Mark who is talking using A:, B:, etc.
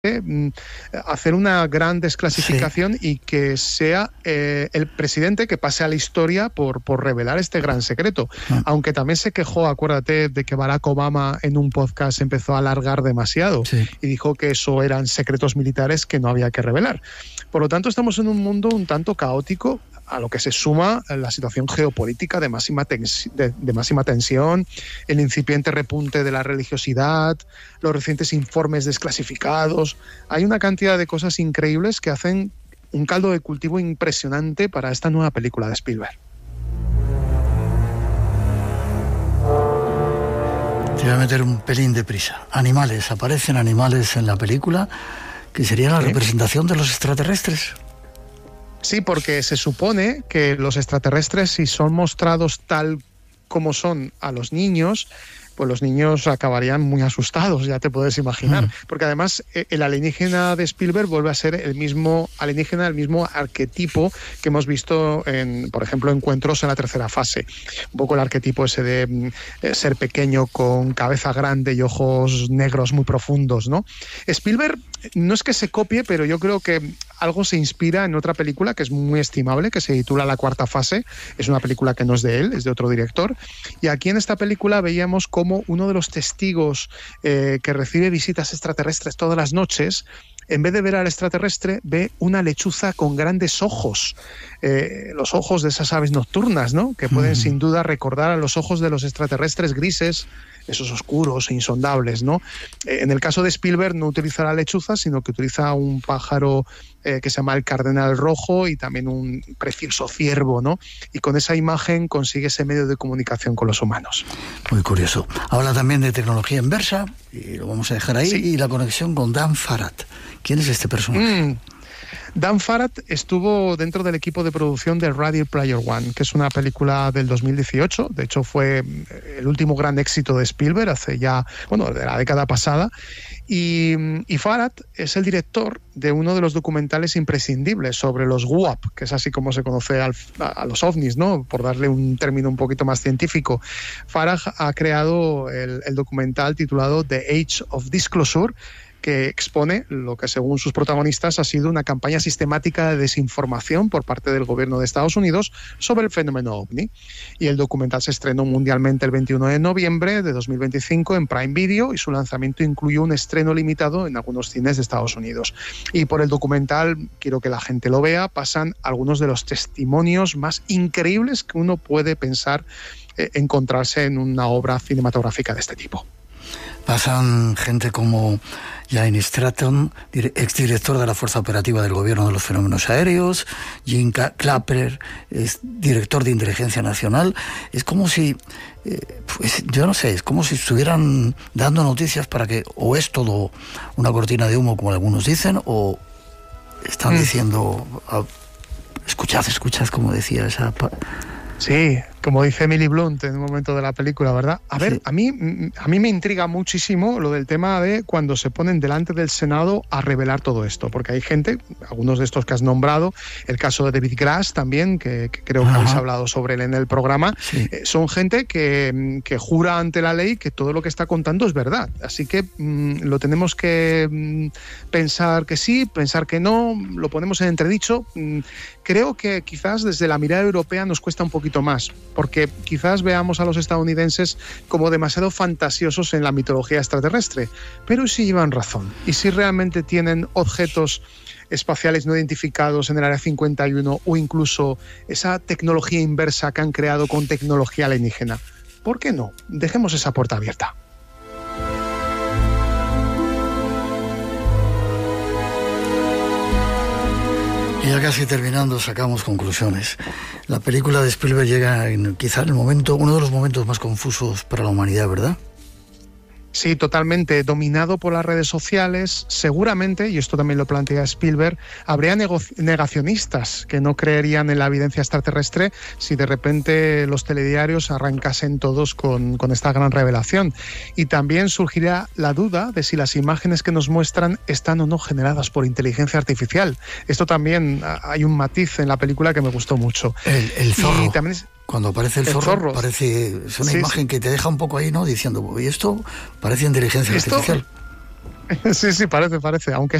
A: hacer una gran desclasificación y que sea el presidente que pase a la historia por revelar este gran secreto. Aunque también se quejó, acuérdate, de que Barack Obama en un podcast empezó a alargar demasiado y dijo que eso eran secretos militares que no había que revelar. Por lo tanto, estamos en un mundo un tanto caótico, a lo que se suma la situación geopolítica de máxima tensión, el incipiente repunte de la religiosidad, los recientes informes desclasificados. Hay una cantidad de cosas increíbles que hacen un caldo de cultivo impresionante para esta nueva película de Spielberg.
B: Te voy a meter un pelín de prisa. Animales, aparecen animales en la película que serían la representación de los extraterrestres.
A: Sí, porque se supone que los extraterrestres, si son mostrados tal como son a los niños, pues los niños acabarían muy asustados, ya te puedes imaginar. Porque además el alienígena de Spielberg vuelve a ser el mismo alienígena, el mismo arquetipo que hemos visto en, por ejemplo, Encuentros en la tercera fase. Un poco el arquetipo ese de ser pequeño con cabeza grande y ojos negros muy profundos, ¿no? Spielberg no es que se copie, pero yo creo que algo se inspira en otra película que es muy estimable, que se titula La cuarta fase. Es una película que no es de él, es de otro director. Y aquí en esta película veíamos cómo uno de los testigos que recibe visitas extraterrestres todas las noches, en vez de ver al extraterrestre, ve una lechuza con grandes ojos, los ojos de esas aves nocturnas, ¿no? Que pueden sin duda recordar a los ojos de los extraterrestres grises, esos oscuros e insondables, ¿no? En el caso de Spielberg no utiliza la lechuza, sino que utiliza un pájaro que se llama el cardenal rojo y también un precioso ciervo, ¿no? Y con esa imagen consigue ese medio de comunicación con los humanos.
B: Muy curioso. Habla también de tecnología inversa, y lo vamos a dejar ahí, y la conexión con Dan Farad. ¿Quién es este personaje?
A: Dan Farad estuvo dentro del equipo de producción de Ready Player One, que es una película del 2018. De hecho, fue el último gran éxito de Spielberg hace ya, de la década pasada. Y Farad es el director de uno de los documentales imprescindibles sobre los WUAP, que es así como se conoce a los ovnis, ¿no? Por darle un término un poquito más científico. Farad ha creado el documental titulado The Age of Disclosure, que expone lo que, según sus protagonistas, ha sido una campaña sistemática de desinformación por parte del gobierno de Estados Unidos sobre el fenómeno OVNI. Y el documental se estrenó mundialmente el 21 de noviembre de 2025 en Prime Video, y su lanzamiento incluyó un estreno limitado en algunos cines de Estados Unidos. Y por el documental, quiero que la gente lo vea, pasan algunos de los testimonios más increíbles que uno puede pensar encontrarse en una obra cinematográfica de este tipo.
B: Pasan gente como Jane Stratton, exdirector de la Fuerza Operativa del Gobierno de los Fenómenos Aéreos, Jim Clapper, es director de Inteligencia Nacional. Es como si, yo no sé, es como si estuvieran dando noticias para que, o es todo una cortina de humo, como algunos dicen, o están diciendo, escuchad, como decía esa...
A: Sí, como dice Emily Blunt en un momento de la película, ¿verdad? A ver, a mí me intriga muchísimo lo del tema de cuando se ponen delante del Senado a revelar todo esto, porque hay gente, algunos de estos que has nombrado, el caso de David Grass también, que creo que habéis hablado sobre él en el programa, son gente que jura ante la ley que todo lo que está contando es verdad. Así que lo tenemos que pensar que sí, pensar que no, lo ponemos en entredicho. Creo que quizás desde la mirada europea nos cuesta un poquito más, porque quizás veamos a los estadounidenses como demasiado fantasiosos en la mitología extraterrestre, pero sí llevan razón, y si realmente tienen objetos espaciales no identificados en el Área 51 o incluso esa tecnología inversa que han creado con tecnología alienígena, ¿por qué no? Dejemos esa puerta abierta.
B: Y ya casi terminando, sacamos conclusiones. La película de Spielberg llega quizá en el momento, uno de los momentos más confusos para la humanidad, ¿verdad?
A: Sí, totalmente. Dominado por las redes sociales, seguramente, y esto también lo plantea Spielberg, habría negacionistas que no creerían en la evidencia extraterrestre si de repente los telediarios arrancasen todos con esta gran revelación. Y también surgirá la duda de si las imágenes que nos muestran están o no generadas por inteligencia artificial. Esto también, hay un matiz en la película que me gustó mucho.
B: El zorro.
A: Y también
B: cuando aparece el zorro, es una imagen que te deja un poco ahí, ¿no? Diciendo, y esto parece inteligencia artificial.
A: Sí, parece. Aunque